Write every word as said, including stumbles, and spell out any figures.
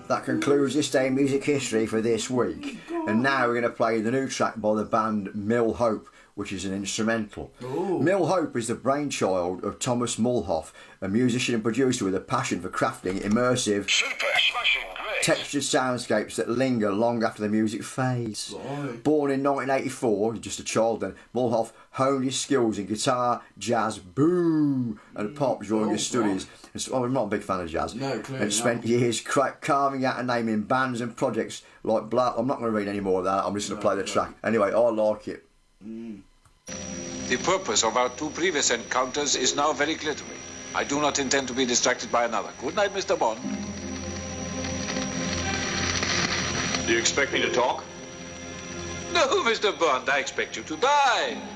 that concludes this day in music history for this week. And now we're going to play the new track by the band Mill Hope, which is an instrumental. Ooh. Mill Hope is the brainchild of Thomas Mulhoff, a musician and producer with a passion for crafting immersive, super smashing, great textured soundscapes that linger long after the music fades. Boy. Born in nineteen eighty-four, just a child then, Mulhoff honed his skills in guitar, jazz, boo, and pop during oh, his studies. And, well, I'm not a big fan of jazz. No, clearly And spent not. years cra- carving out a name in bands and projects like Blah. I'm not going to read any more of that. I'm just going to no, play the no. track. Anyway, I like it. Mm. The purpose of our two previous encounters is now very clear to me. I do not intend to be distracted by another. Good night, Mister Bond. Do you expect me to talk? No, Mister Bond, I expect you to die.